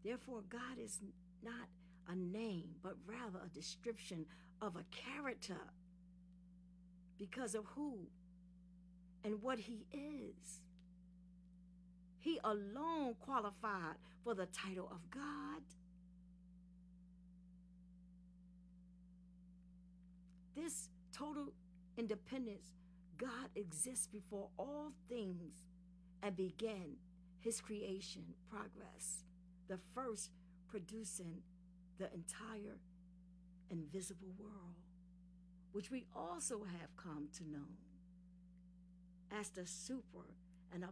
Therefore, God is not a name, but rather a description of a character because of who and what he is. He alone qualified for the title of God. This total independence, God exists before all things and began his creation progress, the first producing the entire invisible world, which we also have come to know as the super